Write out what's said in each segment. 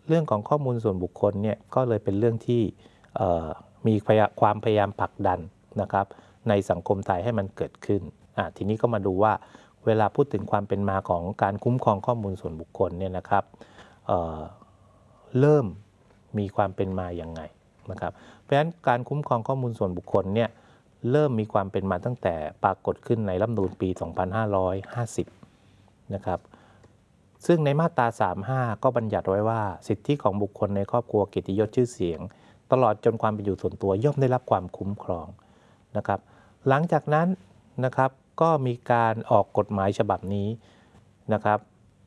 เรื่องของข้อมูลส่วนบุคคลเนี่ยก็เลยเป็นเรื่องที่มีความพยายามผลักดันนะครับในสังคมไทยให้มันเกิดขึ้นทีนี้ก็มาดูว่าเวลาพูดถึงความเป็นมาของการคุ้มครองข้อมูลส่วนบุคคลเนี่ยนะครับเริ่มมีความเป็นมาอย่างไงนะครับเพราะฉะนั้นการคุ้มครองข้อมูลส่วนบุคคลเนี่ยเริ่มมีความเป็นมาตั้งแต่ปรากฏขึ้นในรัฐธรรมนูญปี 2550 นะครับซึ่งในมาตรา 35 ก็บัญญัติไว้ว่าสิทธิของบุคคลในครอบครัวเกียรติยศชื่อเสียงตลอดจนความเป็นอยู่ส่วนตัวย่อมได้รับความคุ้มครองนะครับหลังจากนั้นนะครับก็มีการออกกฎหมายฉบับนี้นะครับ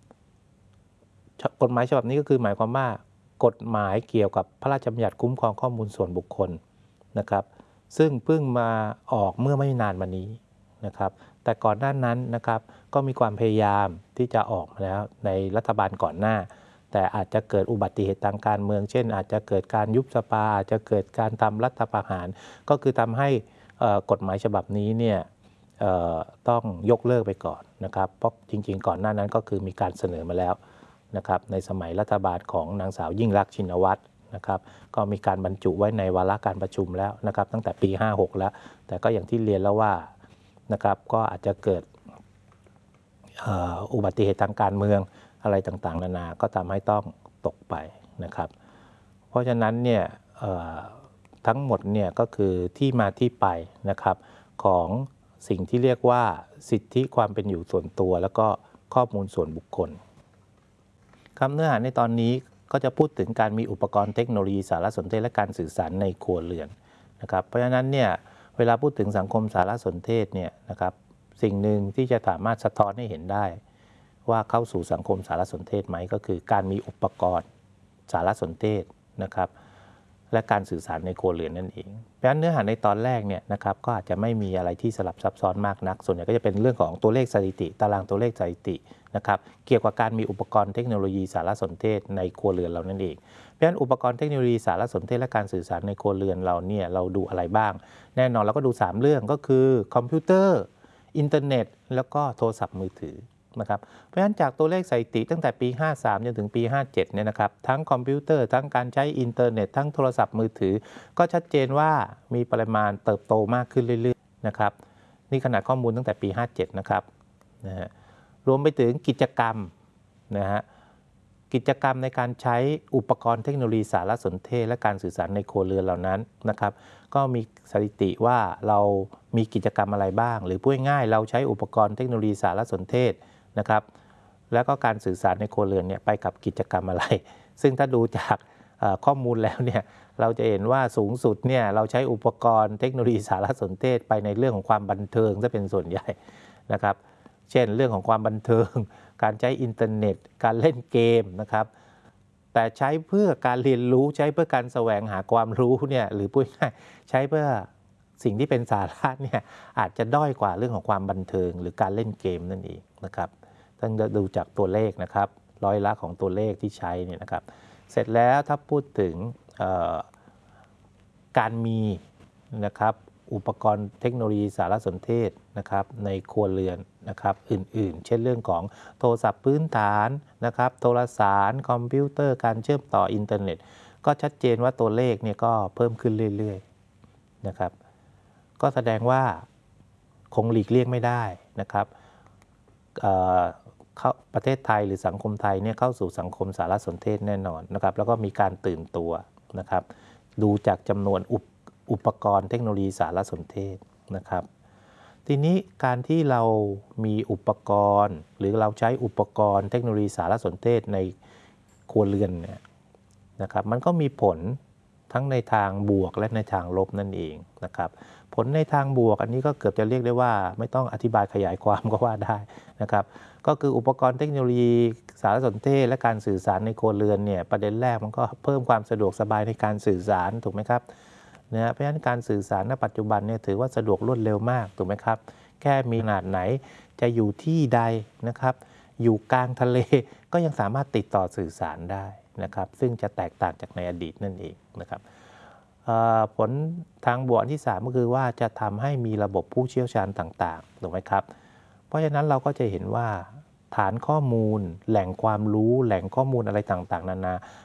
กฎหมายฉบับนี้ก็คือหมายความว่ากฎหมายเกี่ยวกับพระราชบัญญัติคุ้มครองข้อมูลส่วนบุคคลนะครับซึ่งเพิ่งมาออกเมื่อไม่นานมานี้นะครับแต่ก่อนหน้านั้นนะครับก็มีความพยายามที่จะออกมาแล้วในรัฐบาลก่อนหน้าแต่อาจจะเกิดอุบัติเหตุทางการเมืองเช่นอาจจะเกิดการยุบสภาอาจจะเกิดการทำรัฐประหารก็คือทำให้กฎหมายฉบับนี้เนี่ยต้องยกเลิกไปก่อนนะครับเพราะจริงๆก่อนหน้านั้นก็คือมีการเสนอมาแล้วนะครับในสมัยรัฐบาลของนางสาวยิ่งลักษณ์ชินวัตรนะครับก็มีการบรรจุไว้ในวาระการประชุมแล้วนะครับตั้งแต่ปี 56 แล้วแต่ก็อย่างที่เรียนแล้วว่านะครับก็อาจจะเกิดอุบัติเหตุทางการเมืองอะไรต่างๆนานาก็ทำให้ต้องตกไปนะครับเพราะฉะนั้นเนี่ยทั้งหมดเนี่ยก็คือที่มาที่ไปนะครับของสิ่งที่เรียกว่าสิทธิความเป็นอยู่ส่วนตัวแล้วก็ข้อมูลส่วนบุคคลเนื้อหาในตอนนี้ก็จะพูดถึงการมีอุปกรณ์เทคโนโลยีสารสนเทศและการสื่อสารในครัวเรือนนะครับเพราะฉะนั้นเนี่ยเวลาพูดถึงสังคมสารสนเทศเนี่ยนะครับสิ่งหนึ่งที่จะสามารถสะท้อนให้เห็นได้ว่าเข้าสู่สังคมสารสนเทศไหมก็คือการมีอุปกรณ์สารสนเทศนะครับและการสื่อสารในครัวเรือนนั่นเองเพราะฉะนั้นเนื้อหาในตอนแรกเนี่ยนะครับก็อาจจะไม่มีอะไรที่สลับซับซ้อนมากนักส่วนใหญ่ก็จะเป็นเรื่องของตัวเลขสถิติตารางตัวเลขสถิตินะครับเกี่ยวกับการมีอุปกรณ์เทคโนโลยีสารสนเทศในครัวเรือนเรานั่นเองเพราะฉะนั้นอุปกรณ์เทคโนโลยีสารสนเทศและการสื่อสารในครัวเรือนเราเนี่ยเราดูอะไรบ้างแน่นอนเราก็ดู3เรื่องก็คือคอมพิวเตอร์อินเทอร์เน็ตแล้วก็โทรศัพท์มือถือนะครับเพราะฉะนั้นจากตัวเลขสถิติตั้งแต่ปี 53 จนถึงปี 57 เนี่ยนะครับทั้งคอมพิวเตอร์ทั้งการใช้อินเทอร์เน็ตทั้งโทรศัพท์มือถือก็ชัดเจนว่ามีปริมาณเติบโตมากขึ้นเรื่อยๆนะครับนี่ขนาดข้อมูลตั้งแต่ปี 57 นะครับนะฮะรวมไปถึงกิจกรรมนะฮะกิจกรรมในการใช้อุปกรณ์เทคโนโลยีสารสนเทศและการสื่อสารในครัวเรือนเหล่านั้นนะครับก็มีสถิติว่าเรามีกิจกรรมอะไรบ้างหรือพูดง่ายๆเราใช้อุปกรณ์เทคโนโลยีสารสนเทศนะครับแล้วก็การสื่อสารในครัวเรือนเนี่ยไปกับกิจกรรมอะไรซึ่งถ้าดูจากข้อมูลแล้วเนี่ยเราจะเห็นว่าสูงสุดเนี่ยเราใช้อุปกรณ์เทคโนโลยีสารสนเทศไปในเรื่องของความบันเทิงซะเป็นส่วนใหญ่นะครับเช่นเรื่องของความบันเทิงการใช้อินเทอร์เน็ตการเล่นเกมนะครับแต่ใช้เพื่อการเรียนรู้ใช้เพื่อการแสวงหาความรู้เนี่ยหรือพูดง่ายใช้เพื่อสิ่งที่เป็นสาระเนี่ยอาจจะด้อยกว่าเรื่องของความบันเทิงหรือการเล่นเกมนั่นเองนะครับต้องดูจากตัวเลขนะครับร้อยละของตัวเลขที่ใช้เนี่ยนะครับเสร็จแล้วถ้าพูดถึงการมีนะครับอุปกรณ์เทคโนโลยีสารสนเทศนะครับในครัวเรือนนะครับอื่นๆเช่นเรื่องของโทรศัพท์พื้นฐานนะครับโทรสารคอมพิวเตอร์การเชื่อมต่ออินเทอร์เน็ตก็ชัดเจนว่าตัวเลขเนี่ยก็เพิ่มขึ้นเรื่อยๆนะครับก็แสดงว่าคงหลีกเลี่ยงไม่ได้นะครับประเทศไทยหรือสังคมไทยเนี่ยเข้าสู่สังคมสารสนเทศแน่นอนนะครับแล้วก็มีการตื่นตัวนะครับดูจากจำนวนอุปกรณ์เทคโนโลยีสารสนเทศนะครับทีนี้การที่เรามีอุปกรณ์หรือเราใช้อุปกรณ์เทคโนโลยีสารสนเทศในครัวเรือนเนี่ยนะครับมันก็มีผลทั้งในทางบวกและในทางลบนั่นเองนะครับผลในทางบวกอันนี้ก็เกือบจะเรียกได้ว่าไม่ต้องอธิบายขยายความก็ว่าได้นะครับก็คืออุปกรณ์เทคโนโลยีสารสนเทศและการสื่อสารในครัวเรือนเนี่ยประเด็นแรกมันก็เพิ่มความสะดวกสบายในการสื่อสารถูกไหมครับนะเพราะฉะนั้นการสื่อสารณปัจจุบันเนี่ยถือว่าสะดวกรวดเร็วมากถูกไหมครับแค่มีขนาดไหนจะอยู่ที่ใดนะครับอยู่กลางทะเลก็ยังสามารถติดต่อสื่อสารได้นะครับซึ่งจะแตกต่างจากในอดีตนั่นเองนะครับผลทางบวกที่3ก็คือว่าจะทำให้มีระบบผู้เชี่ยวชาญต่างๆถูกไหมครับเพราะฉะนั้นเราก็จะเห็นว่าฐานข้อมูลแหล่งความรู้แหล่งข้อมูลอะไรต่างๆนานา